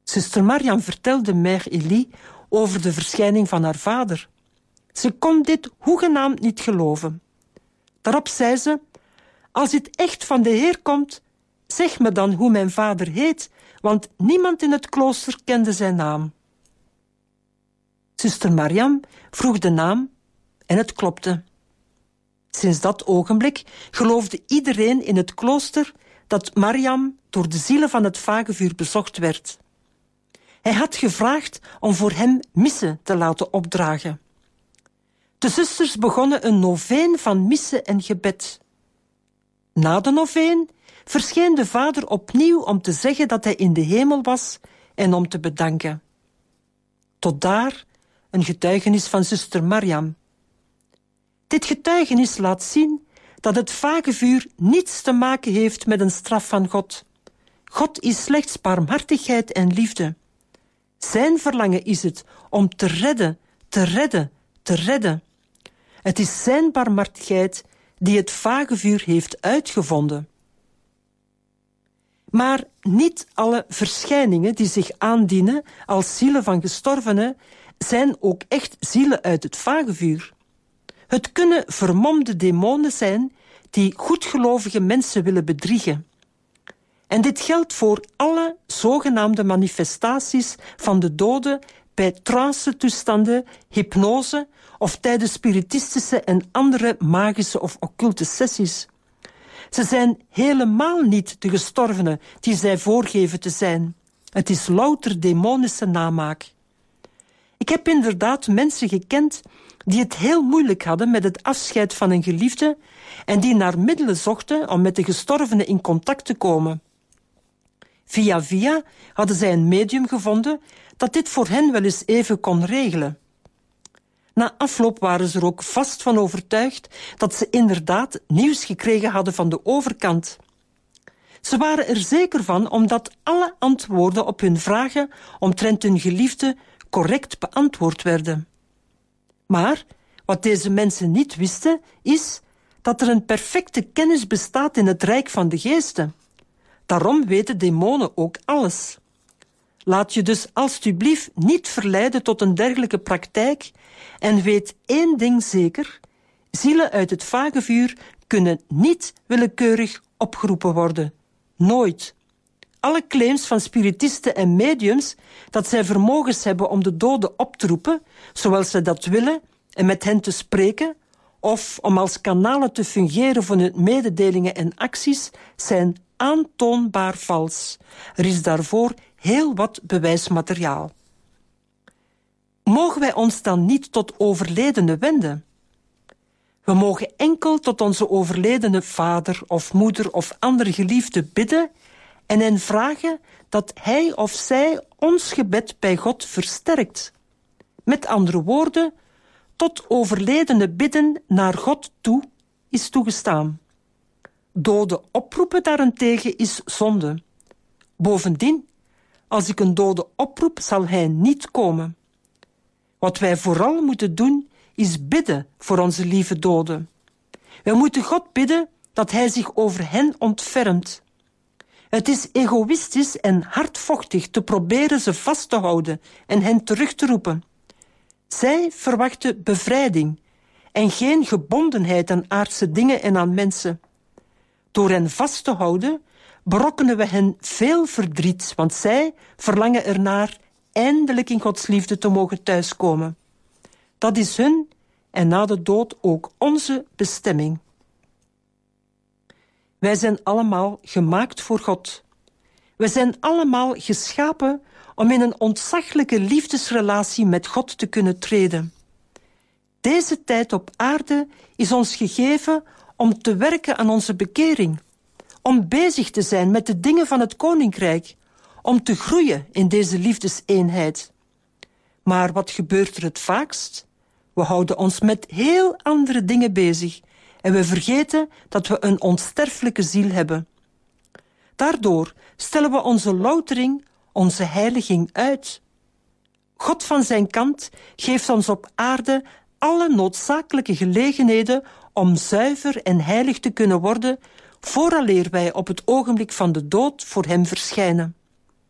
Zuster Mariam vertelde Mère Elie over de verschijning van haar vader. Ze kon dit hoegenaamd niet geloven. Daarop zei ze: als dit echt van de Heer komt, zeg me dan hoe mijn vader heet, want niemand in het klooster kende zijn naam. Zuster Mariam vroeg de naam en het klopte. Sinds dat ogenblik geloofde iedereen in het klooster dat Mariam door de zielen van het vagevuur bezocht werd. Hij had gevraagd om voor hem missen te laten opdragen. De zusters begonnen een noveen van missen en gebed. Na de noveen verscheen de vader opnieuw om te zeggen dat hij in de hemel was en om te bedanken. Tot daar een getuigenis van zuster Mariam. Dit getuigenis laat zien dat het vagevuur niets te maken heeft met een straf van God. God is slechts barmhartigheid en liefde. Zijn verlangen is het om te redden, te redden, te redden. Het is zijn barmhartigheid die het vagevuur heeft uitgevonden. Maar niet alle verschijningen die zich aandienen als zielen van gestorvenen zijn ook echt zielen uit het vagevuur. Het kunnen vermomde demonen zijn die goedgelovige mensen willen bedriegen. En dit geldt voor alle zogenaamde manifestaties van de doden bij trance-toestanden, hypnose of tijdens spiritistische en andere magische of occulte sessies. Ze zijn helemaal niet de gestorvenen die zij voorgeven te zijn. Het is louter demonische namaak. Ik heb inderdaad mensen gekend die het heel moeilijk hadden met het afscheid van een geliefde en die naar middelen zochten om met de gestorvene in contact te komen. Via via hadden zij een medium gevonden dat dit voor hen wel eens even kon regelen. Na afloop waren ze er ook vast van overtuigd dat ze inderdaad nieuws gekregen hadden van de overkant. Ze waren er zeker van omdat alle antwoorden op hun vragen omtrent hun geliefde correct beantwoord werden. Maar wat deze mensen niet wisten, is dat er een perfecte kennis bestaat in het rijk van de geesten. Daarom weten demonen ook alles. Laat je dus alstublieft niet verleiden tot een dergelijke praktijk en weet één ding zeker: zielen uit het vagevuur kunnen niet willekeurig opgeroepen worden. Nooit. Alle claims van spiritisten en mediums dat zij vermogens hebben om de doden op te roepen, zoals zij dat willen, en met hen te spreken, of om als kanalen te fungeren voor hun mededelingen en acties, zijn aantoonbaar vals. Er is daarvoor heel wat bewijsmateriaal. Mogen wij ons dan niet tot overledenen wenden? We mogen enkel tot onze overledene vader of moeder of andere geliefde bidden en hen vragen dat hij of zij ons gebed bij God versterkt. Met andere woorden, tot overledene bidden naar God toe is toegestaan. Doden oproepen daarentegen is zonde. Bovendien, als ik een dode oproep, zal hij niet komen. Wat wij vooral moeten doen, is bidden voor onze lieve doden. Wij moeten God bidden dat hij zich over hen ontfermt. Het is egoïstisch en hardvochtig te proberen ze vast te houden en hen terug te roepen. Zij verwachten bevrijding en geen gebondenheid aan aardse dingen en aan mensen. Door hen vast te houden, berokkenen we hen veel verdriet, want zij verlangen ernaar eindelijk in Gods liefde te mogen thuiskomen. Dat is hun en na de dood ook onze bestemming. Wij zijn allemaal gemaakt voor God. Wij zijn allemaal geschapen om in een ontzaglijke liefdesrelatie met God te kunnen treden. Deze tijd op aarde is ons gegeven om te werken aan onze bekering, om bezig te zijn met de dingen van het koninkrijk, om te groeien in deze liefdeseenheid. Maar wat gebeurt er het vaakst? We houden ons met heel andere dingen bezig en we vergeten dat we een onsterfelijke ziel hebben. Daardoor stellen we onze loutering, onze heiliging uit. God van zijn kant geeft ons op aarde alle noodzakelijke gelegenheden om zuiver en heilig te kunnen worden, vooraleer wij op het ogenblik van de dood voor hem verschijnen.